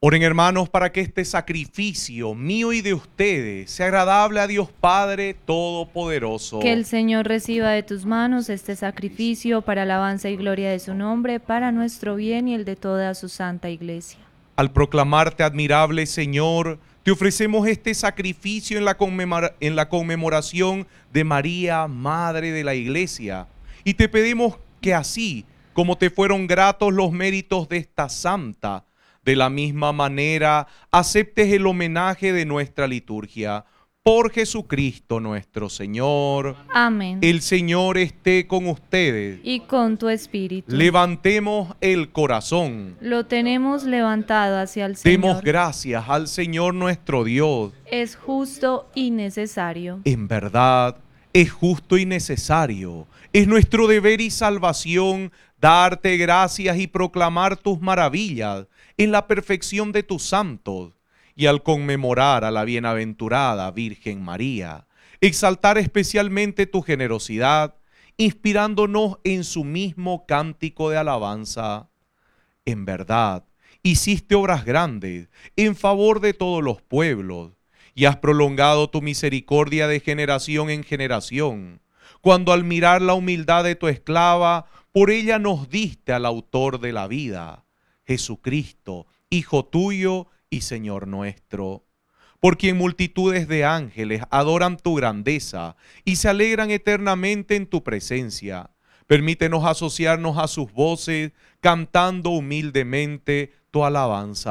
Oren, hermanos, para que este sacrificio mío y de ustedes sea agradable a Dios Padre Todopoderoso. Que el Señor reciba de tus manos este sacrificio para alabanza y gloria de su nombre, para nuestro bien y el de toda su santa iglesia. Al proclamarte admirable, Señor, te ofrecemos este sacrificio en la conmemoración de María, Madre de la Iglesia. Y te pedimos que así como te fueron gratos los méritos de esta santa, de la misma manera aceptes el homenaje de nuestra liturgia. Por Jesucristo nuestro Señor. Amén. El Señor esté con ustedes. Y con tu espíritu. Levantemos el corazón. Lo tenemos levantado hacia el Señor. Demos gracias al Señor nuestro Dios. Es justo y necesario. En verdad, es justo y necesario. Es nuestro deber y salvación darte gracias y proclamar tus maravillas en la perfección de tus santos. Y al conmemorar a la bienaventurada Virgen María, exaltar especialmente tu generosidad, inspirándonos en su mismo cántico de alabanza. En verdad, hiciste obras grandes en favor de todos los pueblos, y has prolongado tu misericordia de generación en generación, cuando al mirar la humildad de tu esclava, por ella nos diste al autor de la vida, Jesucristo, Hijo tuyo y Señor nuestro, por quien multitudes de ángeles adoran tu grandeza y se alegran eternamente en tu presencia. Permítenos asociarnos a sus voces, cantando humildemente tu alabanza.